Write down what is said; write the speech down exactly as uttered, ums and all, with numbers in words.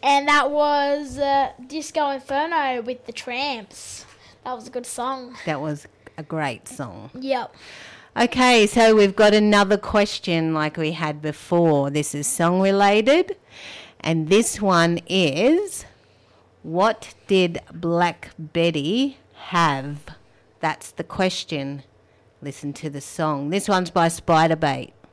And that was uh, Disco Inferno with the Tramps. That was a good song. That was a great song. Yep. Okay, so we've got another question like we had before. This is song related. And this one is, what did Black Betty have? That's the question. Listen to the song. This one's by Spiderbait.